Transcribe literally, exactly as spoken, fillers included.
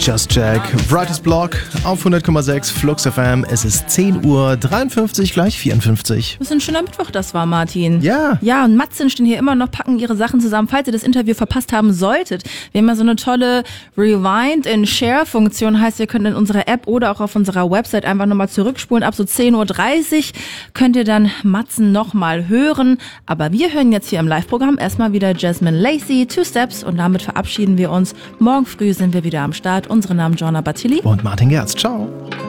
Just Jack, Brightest Block auf hundert Komma sechs Flux F M. Es ist zehn Uhr dreiundfünfzig, gleich vierundfünfzig. Was ein schöner Mittwoch das war, Martin. Ja. Ja, und Matzen stehen hier immer noch, packen ihre Sachen zusammen, falls ihr das Interview verpasst haben solltet. Wir haben ja so eine tolle Rewind-and-Share-Funktion, heißt, ihr könnt in unserer App oder auch auf unserer Website einfach nochmal zurückspulen. Ab so zehn Uhr dreißig könnt ihr dann Matzen nochmal hören. Aber wir hören jetzt hier im Live-Programm erstmal wieder Jasmine Lacey, Two Steps, und damit verabschieden wir uns. Morgen früh sind wir wieder am Start. Unsere Namen Joanna Battili und Martin Gerz. Ciao.